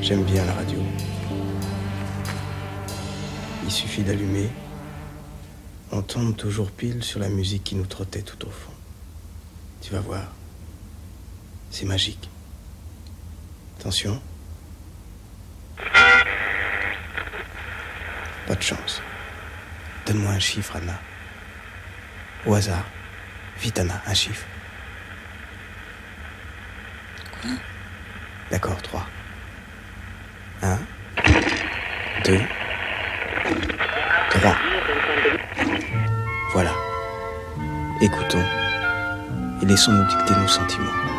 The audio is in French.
J'aime bien la radio. Il suffit d'allumer. On tombe toujours pile sur la musique qui nous trottait tout au fond. Tu vas voir. C'est magique. Attention. Pas de chance. Donne-moi un chiffre, Anna. Au hasard. Vite, Anna, un chiffre. Quoi ? D'accord, 3. 1, 2, 3. Voilà. Écoutons et laissons-nous dicter nos sentiments.